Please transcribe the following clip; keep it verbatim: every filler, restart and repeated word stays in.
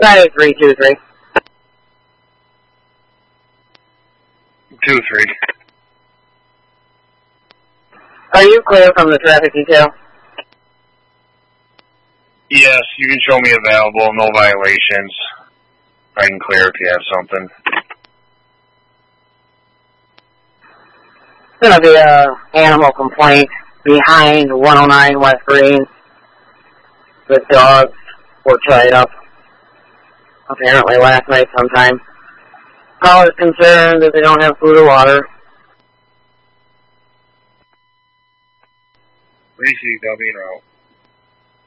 nine eight three two three. two three. Are you clear from the traffic detail? Yes, you can show me available, no violations. I can clear if you have something. It's going to be a animal complaint behind one oh nine West Green. The dogs were tied up apparently last night sometime. Caller is concerned that they don't have food or water. Received, I'll be en route.